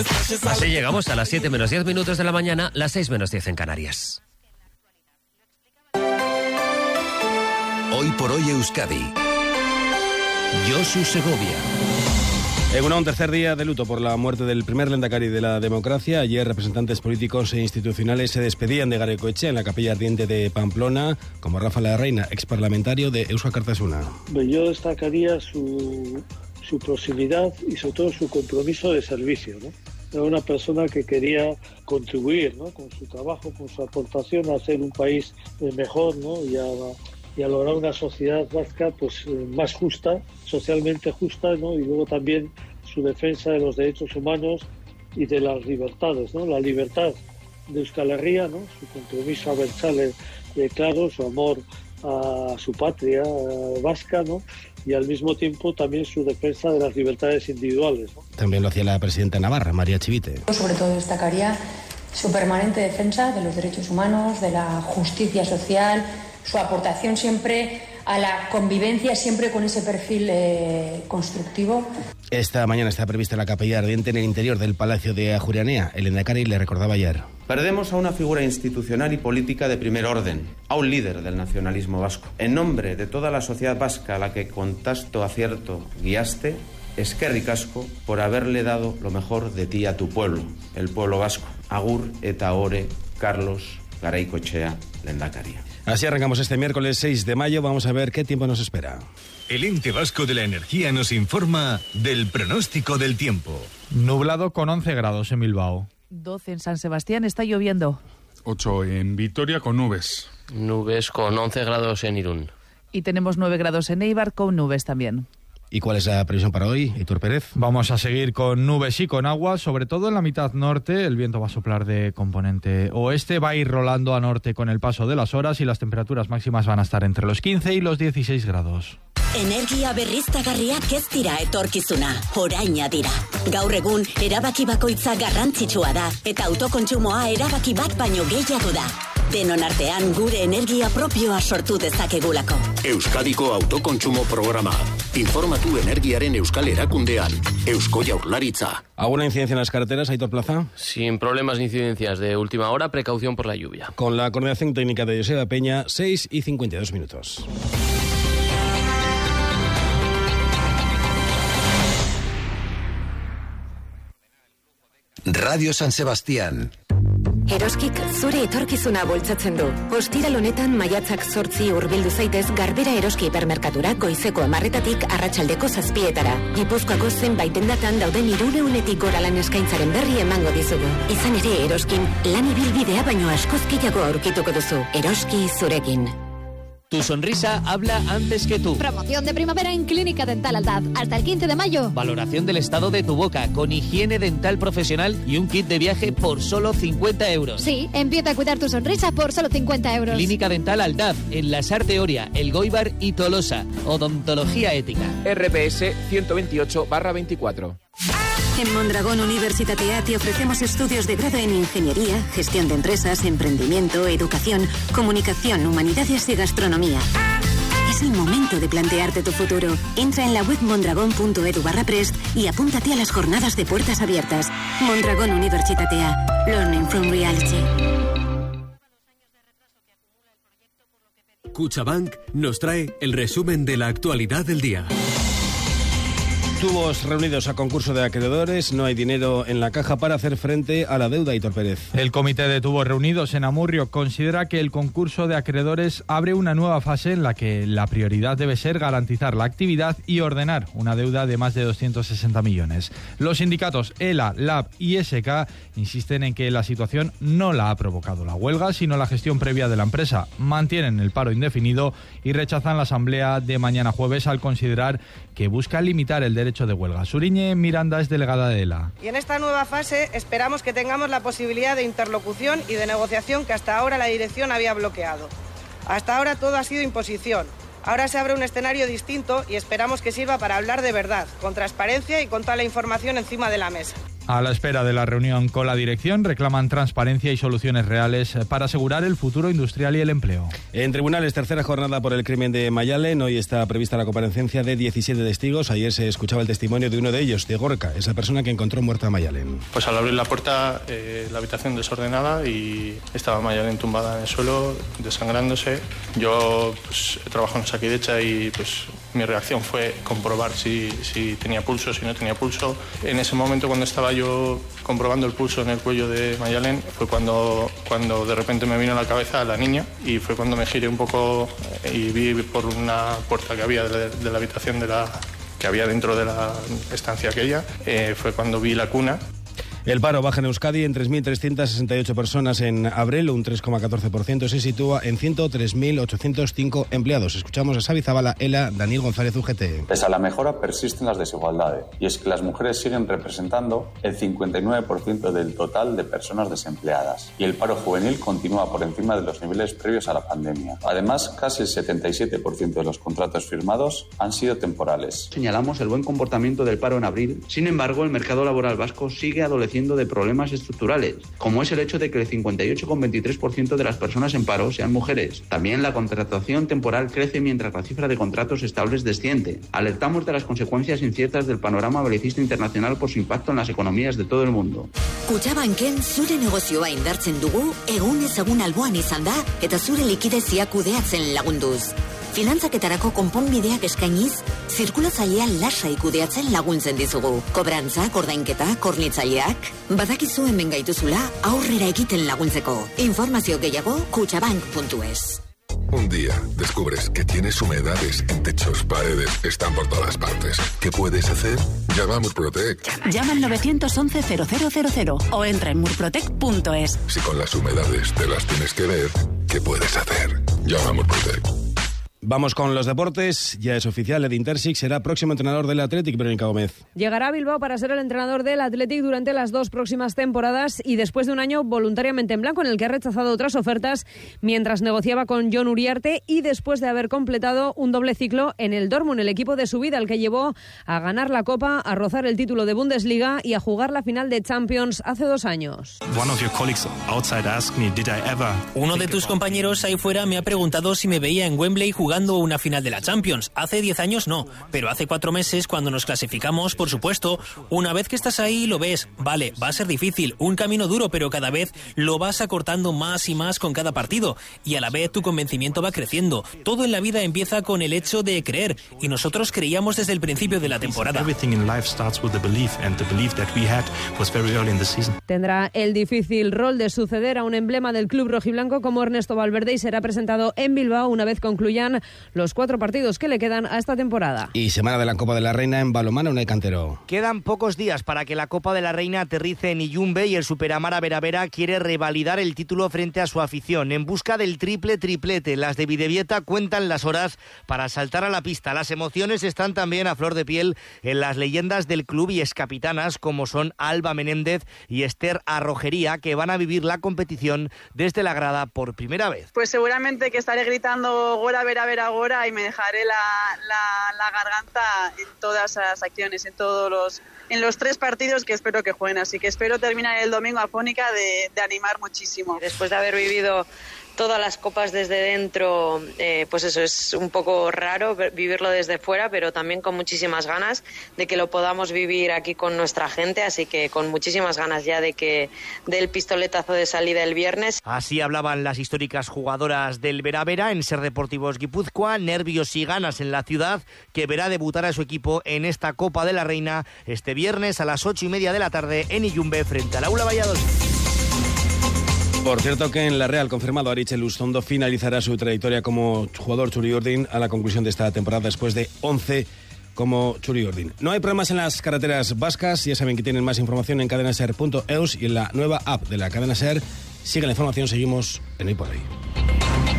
Así llegamos a las 7 menos 10 minutos de la mañana, las 6 menos 10 en Canarias. Hoy por hoy Euskadi. Josu Segovia. Un tercer día de luto por la muerte del primer lehendakari de la democracia. Ayer representantes políticos e institucionales se despedían de Garaikoetxea en la Capilla Ardiente de Pamplona, como Rafa Larreina, exparlamentario de Euskal Kartasuna. Yo destacaría su proximidad y sobre todo su compromiso de servicio, ¿no? Era una persona que quería contribuir, ¿no?, con su trabajo, con su aportación a hacer un país mejor, ¿no?, y a lograr una sociedad vasca pues más justa, socialmente justa, ¿no?, y luego también su defensa de los derechos humanos y de las libertades, ¿no?, la libertad de Euskal Herria, ¿no?, su compromiso a abertzale, claro, su amor a su patria vasca, ¿no?, y al mismo tiempo también su defensa de las libertades individuales, ¿no? También lo hacía la presidenta navarra, María Chivite. Sobre todo destacaría su permanente defensa de los derechos humanos, de la justicia social, su aportación siempre a la convivencia, siempre con ese perfil constructivo. Esta mañana está prevista la Capilla Ardiente en el interior del Palacio de Ajuria. El lehendakari le recordaba ayer. Perdemos a una figura institucional y política de primer orden, a un líder del nacionalismo vasco. En nombre de toda la sociedad vasca a la que con tanto acierto guiaste, eskerrik asko por haberle dado lo mejor de ti a tu pueblo, el pueblo vasco. Agur eta ore, Carlos Garaikoetxea, lehendakari. Así arrancamos este miércoles 6 de mayo. Vamos a ver qué tiempo nos espera. El Ente Vasco de la Energía nos informa del pronóstico del tiempo. Nublado con 11 grados en Bilbao. 12 en San Sebastián, está lloviendo. 8 en Vitoria con nubes. Nubes con 11 grados en Irún. Y tenemos 9 grados en Eibar con nubes también. ¿Y cuál es la previsión para hoy, Hitor Pérez? Vamos a seguir con nubes y con agua, sobre todo en la mitad norte. El viento va a soplar de componente oeste, va a ir rolando a norte con el paso de las horas y las temperaturas máximas van a estar entre los 15 y los 16 grados. Energia berriztagarriak ez dira etorkizuna, oraina dira. Gaur egun, erabaki bakoitza garrantzitsua da, eta autokontsumoa erabaki bat baino gehiago da. Denon artean gure energia propioa sortu dezakegulako. Euskadiko autokontsumo programa. Informatu energiaren euskal erakundean. Eusko Jaurlaritza. ¿Alguna incidencia en las carreteras, Aitor Plaza? Sin problemas ni incidencias de última hora, precaución por la lluvia. Con la coordinación técnica de Joseba Peña, 6 y 52 minutos. Radio San Sebastián. Eroskik zure etorkizuna bultzatzen du. Ostiral honetan maiatzak 8 hurbildu zaitez Garbera Eroski hipermerkatura goizeko 10:00 arratsaldeko 7:00. Gipuzkoako zenbait dendatan dauden 200 gora lan eskaintzaren berri emango dizugu. Izan ere Eroskin lan ibilbidea baino askoz gehiago aurkituko duzu. Eroski zurekin. Tu sonrisa habla antes que tú. Promoción de primavera en Clínica Dental Aldab. Hasta el 15 de mayo. Valoración del estado de tu boca con higiene dental profesional y un kit de viaje por solo 50 euros. Sí, empieza a cuidar tu sonrisa por solo 50 euros. Clínica Dental Aldab, en La Sarteoria, El Goibar y Tolosa. Odontología ética. RPS 128/24. En Mondragón Universitatea te ofrecemos estudios de grado en Ingeniería, Gestión de Empresas, Emprendimiento, Educación, Comunicación, Humanidades y Gastronomía. Es el momento de plantearte tu futuro. Entra en la web mondragon.edu/prest y apúntate a las jornadas de puertas abiertas. Mondragón Universitatea. Learning from Reality. Cuchabank nos trae el resumen de la actualidad del día. Tubos reunidos a concurso de acreedores, no hay dinero en la caja para hacer frente a la deuda, Hitor Pérez. El Comité de Tubos Reunidos en Amurrio considera que el concurso de acreedores abre una nueva fase en la que la prioridad debe ser garantizar la actividad y ordenar una deuda de más de 260 millones. Los sindicatos ELA, LAB y SK insisten en que la situación no la ha provocado la huelga, sino la gestión previa de la empresa. Mantienen el paro indefinido y rechazan la asamblea de mañana jueves al considerar que busca limitar el derecho de huelga. Suriñe Miranda es delegada de ELA. Y en esta nueva fase esperamos que tengamos la posibilidad de interlocución y de negociación que hasta ahora la dirección había bloqueado. Hasta ahora todo ha sido imposición. Ahora se abre un escenario distinto y esperamos que sirva para hablar de verdad, con transparencia y con toda la información encima de la mesa. A la espera de la reunión con la dirección, reclaman transparencia y soluciones reales para asegurar el futuro industrial y el empleo. En tribunales, tercera jornada por el crimen de Mayalen. Hoy está prevista la comparecencia de 17 testigos. Ayer se escuchaba el testimonio de uno de ellos, de Gorka, esa persona que encontró muerta a Mayalen. Pues al abrir la puerta, la habitación desordenada y estaba Mayalen tumbada en el suelo, desangrándose. Yo trabajo en Osakidetza y mi reacción fue comprobar si tenía pulso, si no tenía pulso. En ese momento, cuando estaba yo comprobando el pulso en el cuello de Mayalen, fue cuando de repente me vino a la cabeza la niña y fue cuando me giré un poco y vi por una puerta que había de la habitación que había dentro de la estancia aquella, fue cuando vi la cuna. El paro baja en Euskadi en 3.368 personas en abril, un 3,14%, se sitúa en 103.805 empleados. Escuchamos a Xabi Zabala, ELA, Daniel González, UGT. Pese a la mejora, persisten las desigualdades, y es que las mujeres siguen representando el 59% del total de personas desempleadas, y el paro juvenil continúa por encima de los niveles previos a la pandemia. Además, casi el 77% de los contratos firmados han sido temporales. Señalamos el buen comportamiento del paro en abril. Sin embargo, el mercado laboral vasco sigue adoleciendo de problemas estructurales, como es el hecho de que el 58,23% de las personas en paro sean mujeres. También la contratación temporal crece mientras la cifra de contratos estables desciende. Alertamos de las consecuencias inciertas del panorama belicista internacional por su impacto en las economías de todo el mundo. Kutxabanken zure negozioa indartzen dugu, egunez egun alboan izan da, eta zure likidezia kudeatzen lagunduz. Finantzaketarako konponbideak eskainiz, zirkulatzailea lasai kudeatzen laguntzen dizugu. Kobrantzak, ordainketa, kornitzaileak, badakizu hemen gaituzula aurrera egiten laguntzeko. Informazio gehiago kutxabank.es. Un día descubres que tienes humedades en techos, paredes, están por todas partes. ¿Qué puedes hacer? Llama a Murprotec. Llama al 911-0000 o entra en murprotec.es. Si con las humedades te las tienes que ver, ¿qué puedes hacer? Llama a Murprotec. Vamos con los deportes. Ya es oficial, Edin Terzic será próximo entrenador del Athletic, Verónica Gómez. Llegará a Bilbao para ser el entrenador del Athletic durante las 2 próximas temporadas y después de un año voluntariamente en blanco en el que ha rechazado otras ofertas mientras negociaba con Jon Uriarte y después de haber completado un doble ciclo en el Dortmund, el equipo de su vida, al que llevó a ganar la Copa, a rozar el título de Bundesliga y a jugar la final de Champions hace 2 años. Uno de tus compañeros ahí fuera me ha preguntado si me veía en Wembley jugando una final de la Champions. Hace 10 años no, pero hace 4 meses cuando nos clasificamos, por supuesto. Una vez que estás ahí lo ves, vale, va a ser difícil, un camino duro, pero cada vez lo vas acortando más y más con cada partido y a la vez tu convencimiento va creciendo. Todo en la vida empieza con el hecho de creer y nosotros creíamos desde el principio de la temporada. Tendrá el difícil rol de suceder a un emblema del club rojiblanco como Ernesto Valverde y será presentado en Bilbao una vez concluyan los 4 partidos que le quedan a esta temporada. Y semana de la Copa de la Reina en balonmano, Unai Cantero. Quedan pocos días para que la Copa de la Reina aterrice en Iyumbe y el Superamara Veravera quiere revalidar el título frente a su afición. En busca del triplete, las de Bidebieta cuentan las horas para saltar a la pista. Las emociones están también a flor de piel en las leyendas del club y excapitanas como son Alba Menéndez y Esther Arrojería, que van a vivir la competición desde la grada por primera vez. Pues seguramente que estaré gritando Gora Vera Vera Gora y me dejaré la garganta en todas las acciones, en los 3 partidos que espero que jueguen, así que espero terminar el domingo afónica de animar muchísimo. Después de haber vivido todas las copas desde dentro, pues eso es un poco raro vivirlo desde fuera, pero también con muchísimas ganas de que lo podamos vivir aquí con nuestra gente, así que con muchísimas ganas ya del pistoletazo de salida el viernes. Así hablaban las históricas jugadoras del Veravera en Ser Deportivos Guipúzcoa, nervios y ganas en la ciudad, que verá debutar a su equipo en esta Copa de la Reina este viernes a las 8:30 de la tarde en Iyumbe frente al Aula Valladolid. Por cierto que en la Real, confirmado, Aritz Elustondo finalizará su trayectoria como jugador Txuri-Urdin a la conclusión de esta temporada después de 11 como Txuri-Urdin. No hay problemas en las carreteras vascas, ya saben que tienen más información en cadenaser.eus y en la nueva app de la cadena SER. Sigue la información, seguimos en Hoy por Hoy.